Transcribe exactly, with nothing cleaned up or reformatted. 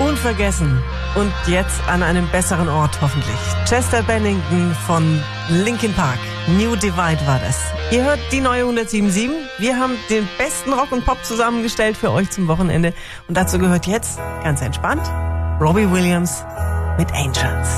unvergessen. Und jetzt an einem besseren Ort hoffentlich. Chester Bennington von Linkin Park. New Divide war das. Ihr hört die neue hundertsieben Komma sieben. Wir haben den besten Rock und Pop zusammengestellt für euch zum Wochenende. Und dazu gehört jetzt, ganz entspannt, Robbie Williams mit Angels.